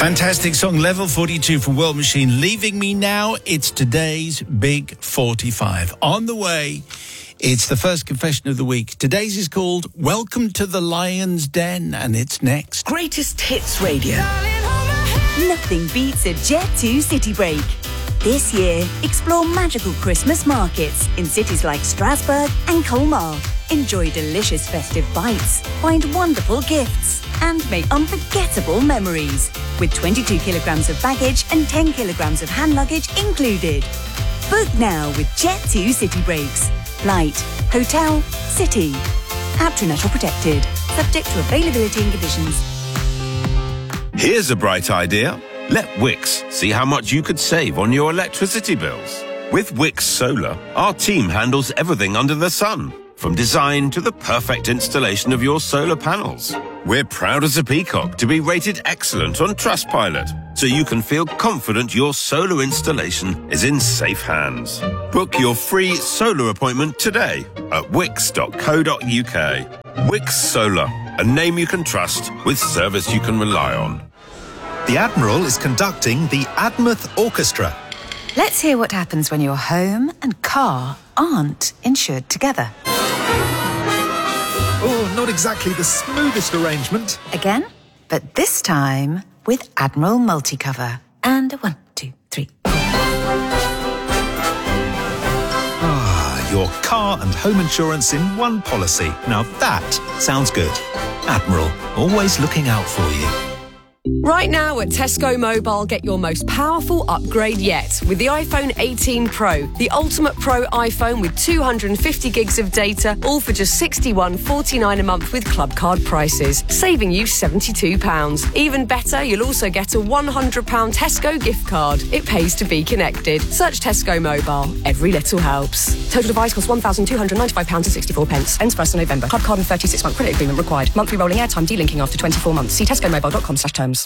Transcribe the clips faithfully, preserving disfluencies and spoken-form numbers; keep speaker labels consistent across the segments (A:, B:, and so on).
A: Fantastic song, Level forty-two from World Machine. Leaving Me Now, it's today's Big forty-five. On the way, it's the first confession of the week. Today's is called Welcome to the Lion's Den, and it's next.
B: Greatest Hits Radio.
C: Nothing beats a Jet two city break. This year, explore magical Christmas markets in cities like Strasbourg and Colmar. Enjoy delicious festive bites, find wonderful gifts, and make unforgettable memories. With twenty-two kilograms of baggage and ten kilograms of hand luggage included. Book now with Jet two City Breaks. Flight, hotel, city. Aptrinet or protected. Subject to availability and conditions.
D: Here's a bright idea. Let Wix see how much you could save on your electricity bills. With Wix Solar, our team handles everything under the sun, from design to the perfect installation of your solar panels. We're proud as a peacock to be rated excellent on Trustpilot, so you can feel confident your solar installation is in safe hands. Book your free solar appointment today at wix dot co dot uk. Wix Solar, a name you can trust with service you can rely on.
E: The Admiral is conducting the Admouth Orchestra.
F: Let's hear what happens when your home and car aren't insured together.
E: Oh, not exactly the smoothest arrangement.
F: Again, but this time with Admiral Multicover. And a one, two, three.
E: Ah, your car and home insurance in one policy. Now that sounds good. Admiral, always looking out for you.
G: Right now at Tesco Mobile, get your most powerful upgrade yet with the iPhone eighteen Pro, the ultimate Pro iPhone with two hundred fifty gigs of data, all for just sixty-one forty-nine a month with Club Card prices, saving you seventy-two pounds. Even better, you'll also get a one hundred pounds Tesco gift card. It pays to be connected. Search Tesco Mobile. Every little helps. Total device costs one thousand two hundred ninety-five pounds sixty-four. Ends first of November. Club Card and thirty-six month credit agreement required. Monthly rolling airtime delinking after twenty-four months. See tesco mobile dot com slash terms.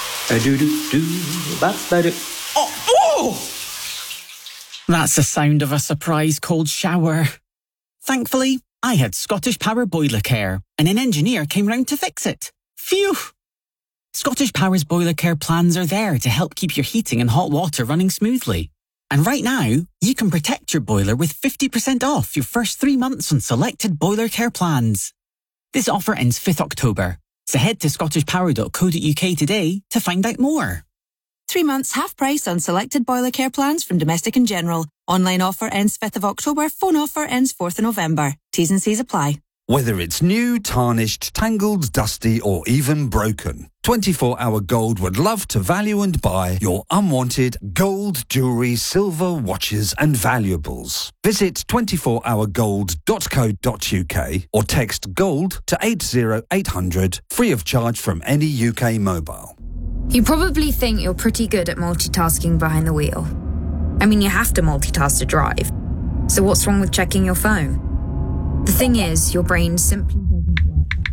H: Oh, oh! That's the sound of a surprise cold shower. Thankfully, I had Scottish Power Boiler Care, and an engineer came round to fix it. Phew! Scottish Power's Boiler Care plans are there to help keep your heating and hot water running smoothly. And right now, you can protect your boiler with fifty percent off your first three months on selected Boiler Care plans. This offer ends fifth of October. So head to scottish power dot co dot uk today to find out more.
I: Three months half price on selected Boiler Care plans from Domestic and General. Online offer ends fifth of October. Phone offer ends fourth of November. T's and C's apply.
J: Whether it's new, tarnished, tangled, dusty or even broken, twenty-four hour Gold would love to value and buy your unwanted gold, jewellery, silver, watches and valuables. Visit twenty-four hour gold dot co dot uk or text GOLD to eight zero eight hundred free of charge from any U K mobile.
K: You probably think you're pretty good at multitasking behind the wheel. I mean, you have to multitask to drive. So what's wrong with checking your phone? The thing is, your brain simply doesn't work that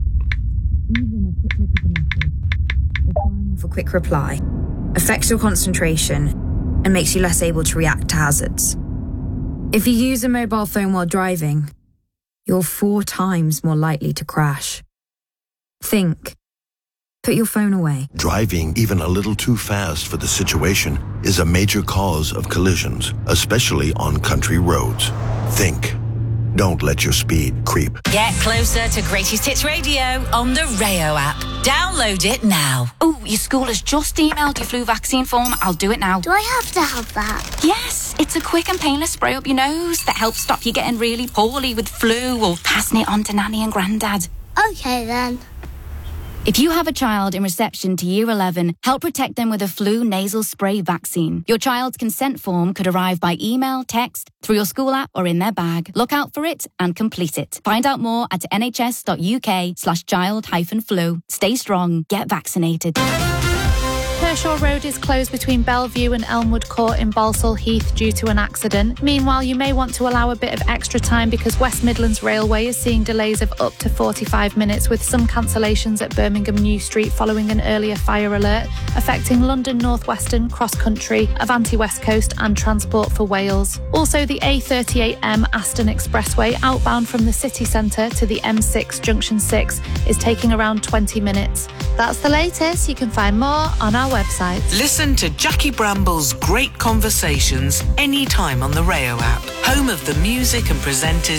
K: way. Even a quick look at the message, or firing off a quick reply, affects your concentration and makes you less able to react to hazards. If you use a mobile phone while driving, you're four times more likely to crash. Think. Put your phone away.
L: Driving even a little too fast for the situation is a major cause of collisions, especially on country roads. Think. Don't let your speed creep.
M: Get closer to Greatest Hits Radio on the Rayo app. Download it now.
N: Oh, your school has just emailed your flu vaccine form. I'll do it now.
O: Do I have to have that?
N: Yes, it's a quick and painless spray up your nose that helps stop you getting really poorly with flu or passing it on to nanny and granddad.
O: Okay then.
N: If you have a child in reception to Year eleven, help protect them with a flu nasal spray vaccine. Your child's consent form could arrive by email, text, through your school app or in their bag. Look out for it and complete it. Find out more at nhs.uk slash child hyphen flu. Stay strong. Get vaccinated.
P: Kershaw Road is closed between Bellevue and Elmwood Court in Balsall Heath due to an accident. Meanwhile, you may want to allow a bit of extra time because West Midlands Railway is seeing delays of up to forty-five minutes with some cancellations at Birmingham New Street following an earlier fire alert affecting London North Western, Cross Country, Avanti West Coast and Transport for Wales. Also, the A thirty-eight M Aston Expressway outbound from the city centre to the M six Junction six is taking around twenty minutes. That's the latest. You can find more on our our website.
B: Listen to Jackie Bramble's great conversations anytime on the Rayo app, home of the music and presenters